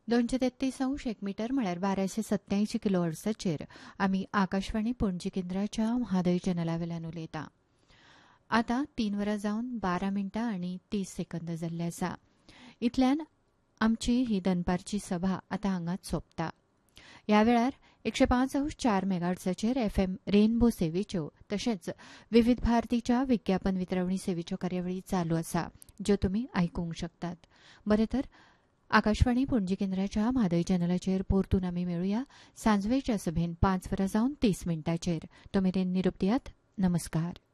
233 metre म्हळ्यार 1287 किलोहर्ट्झाचेर आमी आकाशवाणी पणजी केंद्राच्या म्हादय चॅनलावेल्यान उलयता. आतां 3 वरां जावन 12 मिनटां आनी 30 सेकंद जाल्ले आसा. इतल्यान आमची ही दनपारची सभा आतां हांगाच सोंपता. ह्या वेळार 105.4 मेगाहर्ट्झाचेर FM रेनबो सेवेच्यो तशेंच विविध भारतीच्या विज्ञापन वितरवणी सेवेच्यो कार्यावळी चालू आसा, ज्यो तुमी आयकूंक शकतात. बरें तर आकाशवाणी पणजी केंद्राच्या म्हादय चॅनलाचेर परतून आमी मेळुया सांजवेच्या सभेन 5 वरां जावन 30 मिनटांचेर. तो मेरेन निरोप दियात. नमस्कार.